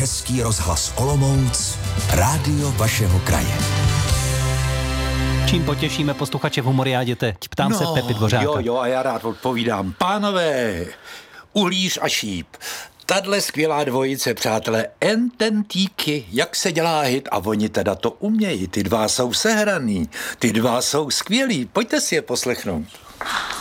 Český rozhlas Olomouc, rádio vašeho kraje. Čím potěšíme posluchače v Humoriádě teď? Ptám se Pepy Dvořáka. Jo, a já rád odpovídám. Pánové, Uhlíř a Šíp. Tadle skvělá dvojice, přátelé, ententíky, jak se dělá hit, a oni teda to umějí, ty dva jsou sehraný, ty dva jsou skvělí, pojďte si je poslechnout.